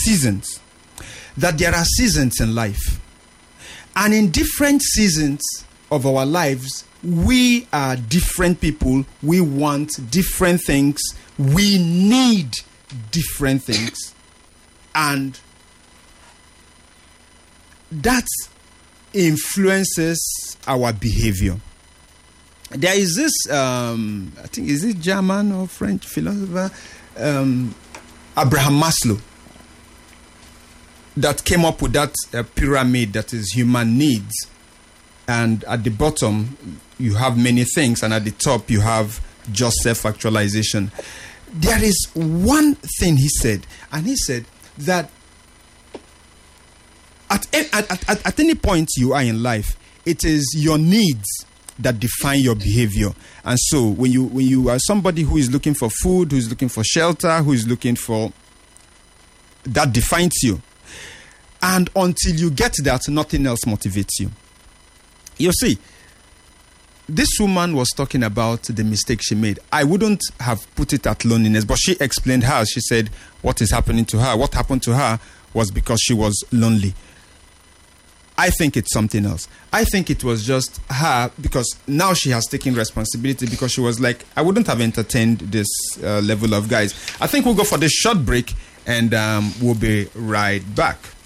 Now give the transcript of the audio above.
seasons. That there are seasons in life. And in different seasons of our lives, we are different people. We want different things. We need different things. And that influences our behavior. There is this, I think, is it German or French philosopher, Abraham Maslow, that came up with that pyramid that is human needs. And at the bottom, you have many things. And at the top, you have just self-actualization. There is one thing he said. And he said that at any point you are in life, it is your needs that define your behavior. And so when you are somebody who is looking for food, who is looking for shelter, who is looking for, that defines you. And until you get that, nothing else motivates you. You see, this woman was talking about the mistake she made. I wouldn't have put it at loneliness, but she explained hers. She said what is happening to her. What happened to her was because she was lonely. I think it's something else. I think it was just her, because now she has taken responsibility, because she was like, I wouldn't have entertained this level of guys. I think we'll go for this short break and we'll be right back.